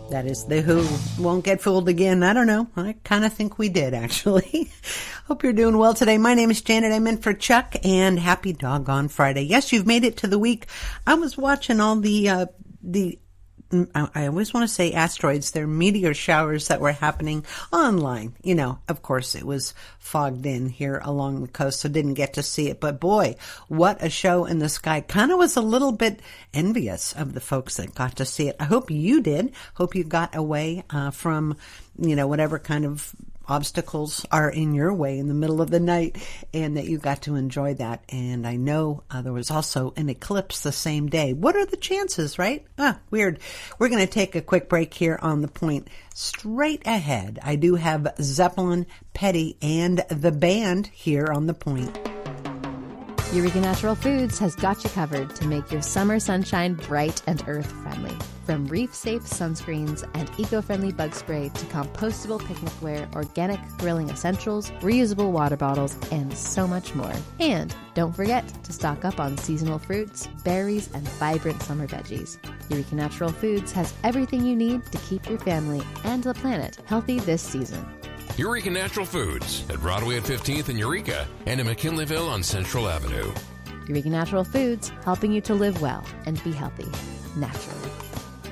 That is The Who. Won't get fooled again. I don't know. I kind of think we did, actually. Hope you're doing well today. My name is Janet. I'm in for Chuck, and happy doggone Friday. Yes, you've made it to the week. I was watching all I always want to say asteroids. They're meteor showers that were happening online. You know, of course, it was fogged in here along the coast, so didn't get to see it. But boy, what a show in the sky. Kind of was a little bit envious of the folks that got to see it. I hope you did. Hope you got away from, whatever kind of obstacles are in your way in the middle of the night, and that you got to enjoy that. And I know there was also an eclipse the same day. What are the chances, right? Weird. We're going to take a quick break here on The Point. Straight ahead, I do have Zeppelin, Petty, and the band here on The Point. Eureka Natural Foods has got you covered to make your summer sunshine bright and earth-friendly. From reef-safe sunscreens and eco-friendly bug spray to compostable picnicware, organic grilling essentials, reusable water bottles, and so much more. And don't forget to stock up on seasonal fruits, berries, and vibrant summer veggies. Eureka Natural Foods has everything you need to keep your family and the planet healthy this season. Eureka Natural Foods at Broadway at 15th in Eureka and in McKinleyville on Central Avenue. Eureka Natural Foods, helping you to live well and be healthy naturally.